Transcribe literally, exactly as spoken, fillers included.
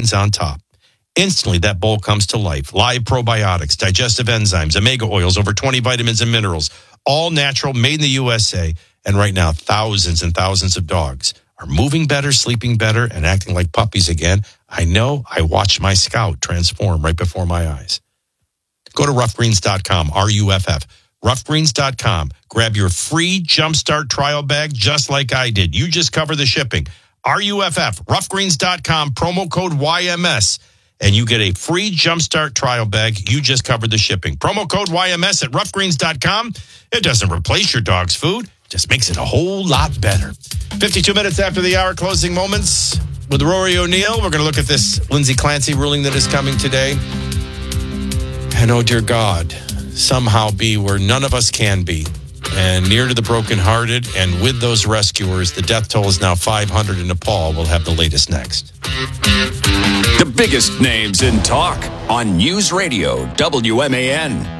greens on top. Instantly, that bowl comes to life. Live probiotics, digestive enzymes, omega oils, over twenty vitamins and minerals, all natural, made in the U S A. And right now, thousands and thousands of dogs are moving better, sleeping better, and acting like puppies again. I know. I watched my Scout transform right before my eyes. Go to rough greens dot com, R U F F. rough greens dot com. Grab your free Jumpstart trial bag just like I did. You just cover the shipping. R U F F, rough greens dot com, promo code Y M S. And you get a free Jumpstart trial bag. You just covered the shipping. Promo code Y M S at rough greens dot com. It doesn't replace your dog's food. Just makes it a whole lot better. fifty-two minutes after the hour, closing moments with Rory O'Neill. We're going to look at this Lindsay Clancy ruling that is coming today. And oh, dear God, somehow be where none of us can be. And near to the brokenhearted. And with those rescuers, the death toll is now five hundred in Nepal. We'll have the latest next. The biggest names in talk on News Radio W M A N.